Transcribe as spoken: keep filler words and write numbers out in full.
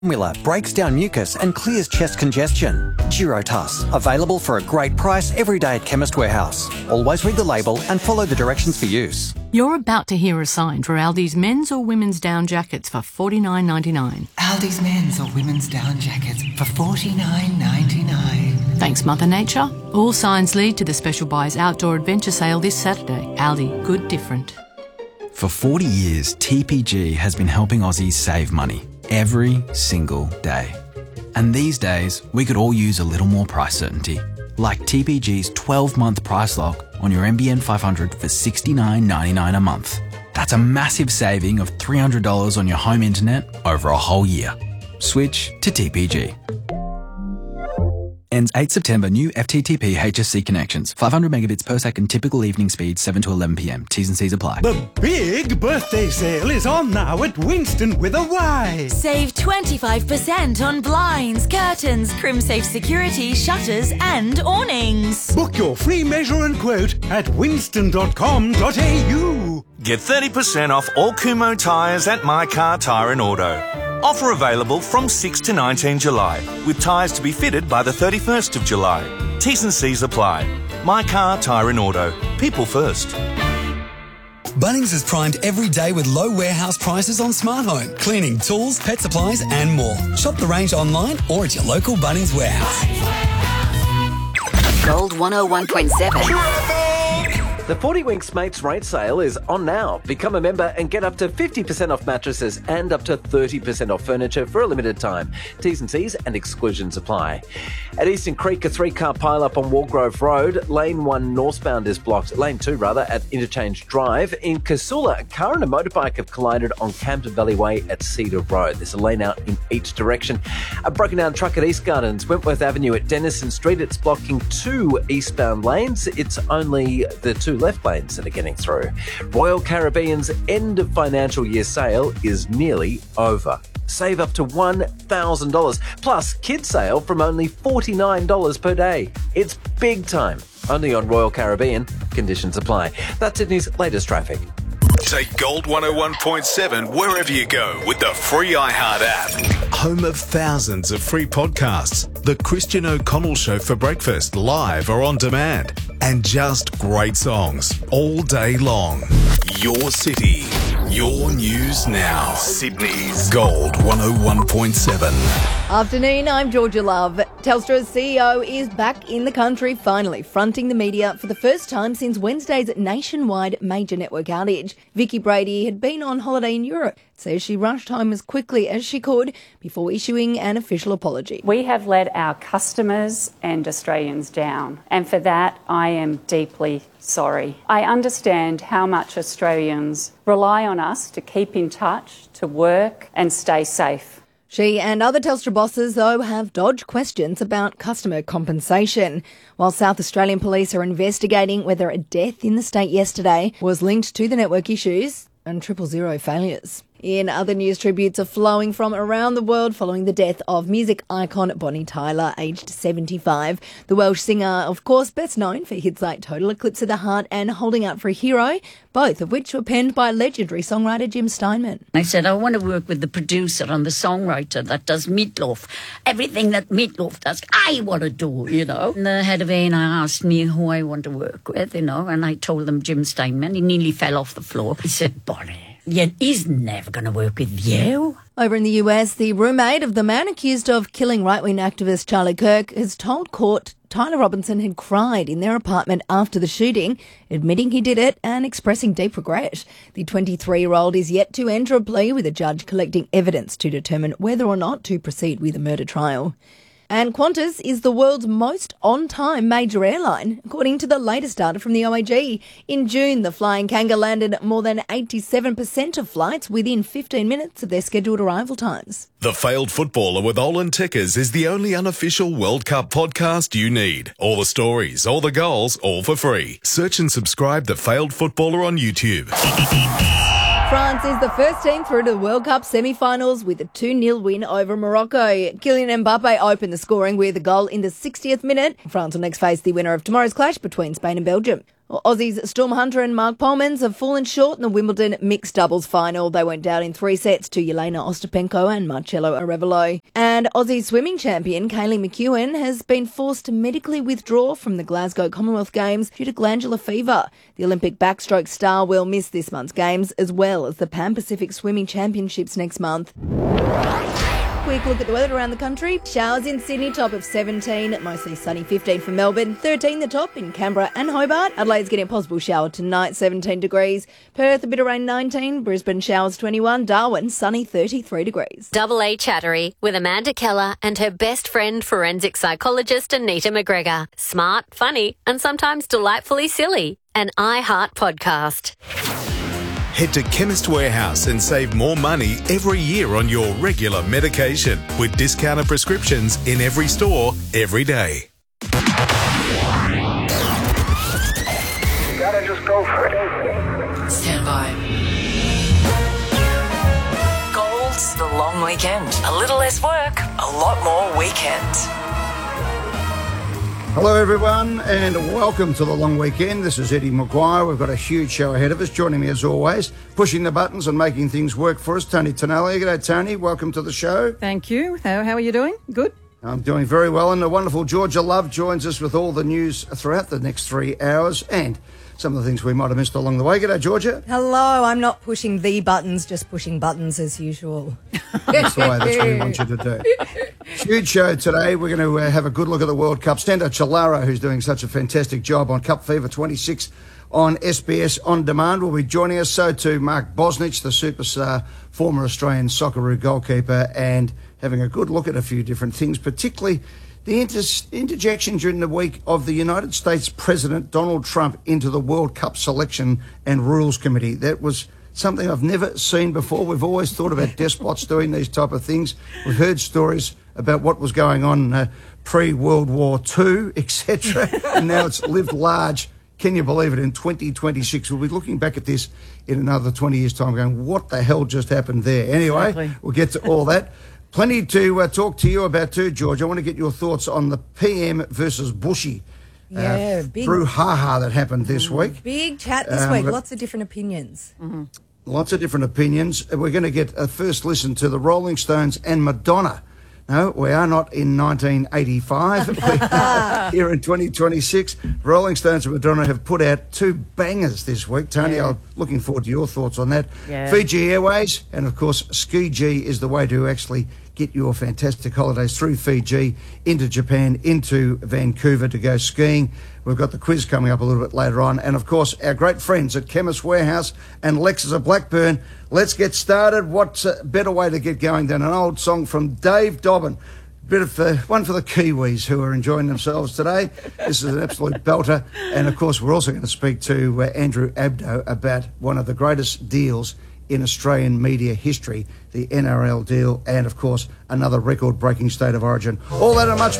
Formula breaks down mucus and clears chest congestion. Girotus, available for a great price every day at Chemist Warehouse. Always read the label and follow the directions for use. You're about to hear a sign for Aldi's men's or women's down jackets for forty-nine ninety-nine. Aldi's men's or women's down jackets for forty-nine ninety-nine. Thanks, Mother Nature. All signs lead to the Special Buys Outdoor Adventure Sale this Saturday. Aldi, good different. For forty years, T P G has been helping Aussies save money every single day. And these days, we could all use a little more price certainty. Like T P G's twelve-month price lock on your N B N five hundred for sixty-nine ninety-nine a month. That's a massive saving of three hundred dollars on your home internet over a whole year. Switch to T P G. Ends eighth September. New F T T P H S C connections. five hundred megabits per second. Typical evening speed seven to eleven p m. T's and C's apply. The big birthday sale is on now at Winston with a Y. Save twenty-five percent on blinds, curtains, CrimSafe security, shutters and awnings. Book your free measure and quote at winston dot com dot a u. Get thirty percent off all Kumho tyres at My Car Tyre and Auto. Offer available from sixth to nineteenth July, with tyres to be fitted by the thirty-first of July. T's and C's apply. My Car Tyre and Auto. People first. Bunnings is primed every day with low warehouse prices on smart home, cleaning, tools, pet supplies and more. Shop the range online or at your local Bunnings warehouse. Gold one oh one point seven. The forty Winks Mates rate sale is on now. Become a member and get up to fifty percent off mattresses and up to thirty percent off furniture for a limited time. T's and C's and exclusions apply. At Eastern Creek, a three-car pile-up on Walgrove Road. Lane one northbound is blocked. Lane two, rather, at Interchange Drive. In Casula, a car and a motorbike have collided on Campton Valley Way at Cedar Road. There's a lane out in each direction. A broken-down truck at East Gardens, Wentworth Avenue at Denison Street. It's blocking two eastbound lanes. It's only the two left lanes that are getting through. Royal Caribbean's end of financial year sale is nearly over. Save up to one thousand dollars, plus kids sale from only forty-nine dollars per day. It's big time. Only on Royal Caribbean. Conditions apply. That's Sydney's latest traffic. Take Gold one oh one point seven wherever you go with the free iHeart app. Home of thousands of free podcasts. The Christian O'Connell Show for breakfast, live or on demand. And just great songs all day long. Your city, your news now. Sydney's Gold one oh one point seven. Afternoon, I'm Georgia Love. Telstra's C E O is back in the country, finally fronting the media for the first time since Wednesday's nationwide major network outage. Vicky Brady had been on holiday in Europe, says she rushed home as quickly as she could before issuing an official apology. We have let our customers and Australians down, and for that I am deeply sorry. I understand how much Australians rely on us to keep in touch, to work and stay safe. She and other Telstra bosses, though, have dodged questions about customer compensation. While South Australian police are investigating whether a death in the state yesterday was linked to the network issues and triple zero failures. In other news, tributes are flowing from around the world following the death of music icon Bonnie Tyler, aged seventy-five. The Welsh singer, of course, best known for hits like Total Eclipse of the Heart and Holding Out for a Hero, both of which were penned by legendary songwriter Jim Steinman. I said, I want to work with the producer and the songwriter that does Meatloaf. Everything that Meatloaf does, I want to do, you know. And the head of A and R asked me who I want to work with, you know, and I told them Jim Steinman. He nearly fell off the floor. He said, Bonnie, yeah, he's never going to work with you. Over in the U S, the roommate of the man accused of killing right-wing activist Charlie Kirk has told court Tyler Robinson had cried in their apartment after the shooting, admitting he did it and expressing deep regret. The twenty-three-year-old is yet to enter a plea, with a judge collecting evidence to determine whether or not to proceed with a murder trial. And Qantas is the world's most on-time major airline, according to the latest data from the O A G. In June, the Flying Kangaroo landed more than eighty-seven percent of flights within fifteen minutes of their scheduled arrival times. The Failed Footballer with Olin Tickers is the only unofficial World Cup podcast you need. All the stories, all the goals, all for free. Search and subscribe The Failed Footballer on YouTube. France is the first team through to the World Cup semi-finals with a two nil win over Morocco. Kylian Mbappe opened the scoring with a goal in the sixtieth minute. France will next face the winner of tomorrow's clash between Spain and Belgium. Well, Aussies Storm Hunter and Mark Polmans have fallen short in the Wimbledon mixed doubles final. They went down in three sets to Yelena Ostapenko and Marcelo Arevalo. And Aussie swimming champion Kaylee McEwen has been forced to medically withdraw from the Glasgow Commonwealth Games due to glandular fever. The Olympic backstroke star will miss this month's Games as well as the Pan Pacific Swimming Championships next month. Quick look at the weather around the country. Showers in Sydney, top of seventeen, mostly sunny, fifteen for Melbourne, thirteen the top in Canberra and Hobart. Adelaide's getting a possible shower tonight, seventeen degrees. Perth, a bit of rain, nineteen. Brisbane, showers, twenty-one. Darwin, sunny, thirty-three degrees. Double A Chattery with Amanda Keller and her best friend, forensic psychologist Anita McGregor. Smart, funny, and sometimes delightfully silly. An iHeart podcast. Head to Chemist Warehouse and save more money every year on your regular medication with discounted prescriptions in every store, every day. Gotta just go for it. Stand by. Gold's the long weekend. A little less work, a lot more weekend. Hello everyone and welcome to the long weekend. This is Eddie Maguire. We've got a huge show ahead of us. Joining me as always, pushing the buttons and making things work for us, Tony Tonelli. G'day Tony, welcome to the show. Thank you. How, how are you doing? Good? I'm doing very well, and the wonderful Georgia Love joins us with all the news throughout the next three hours and some of the things we might have missed along the way. G'day Georgia. Hello, I'm not pushing the buttons, just pushing buttons as usual. That's the way, that's what we want you to do. Huge show today. We're going to uh, have a good look at the World Cup. Stendo Chilaro, who's doing such a fantastic job on Cup Fever twenty-six on S B S On Demand, will be joining us. So too Mark Bosnich, the superstar, former Australian Socceroo goalkeeper, and having a good look at a few different things, particularly the inter- interjection during the week of the United States President Donald Trump into the World Cup Selection and Rules Committee. That was something I've never seen before. We've always thought about despots doing these type of things. We've heard stories about what was going on uh, pre-World War Two, et cetera, and now it's lived large. Can you believe it? In twenty twenty-six, we'll be looking back at this in another twenty years' time going, what the hell just happened there? Anyway, exactly. We'll get to all that. Plenty to uh, talk to you about too, George. I want to get your thoughts on the P M versus Bushy yeah, uh, big brouhaha that happened this mm, week. Big chat this um, week. Lots of different opinions. Mm-hmm. Lots of different opinions. We're going to get a first listen to the Rolling Stones and Madonna. No, we are not in nineteen eighty-five. We are here in twenty twenty-six. Rolling Stones and Madonna have put out two bangers this week. Tony, yeah. I'm looking forward to your thoughts on that. Yeah. Fiji Airways, and of course, Ski G is the way to actually get your fantastic holidays through Fiji, into Japan, into Vancouver to go skiing. We've got the quiz coming up a little bit later on. And, of course, our great friends at Chemist Warehouse and Lexus of Blackburn. Let's get started. What's a better way to get going than an old song from Dave Dobbin? Bit of uh, one for the Kiwis who are enjoying themselves today. This is an absolute belter. And, of course, we're also going to speak to uh, Andrew Abdo about one of the greatest deals in Australian media history, the N R L deal, and, of course, another record-breaking State of Origin. All that and much